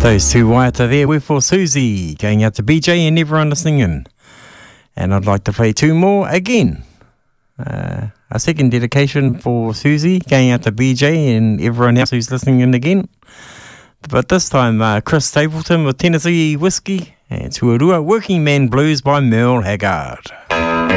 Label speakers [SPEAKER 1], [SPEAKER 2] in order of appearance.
[SPEAKER 1] Those two waiata there were for Susie, going out to BJ and everyone listening in. And I'd like to play two more again. A second dedication for Susie, going out to BJ and everyone else who's listening in again. But this time, Chris Stapleton with Tennessee Whiskey and Tuarua Working Man Blues by Merle Haggard.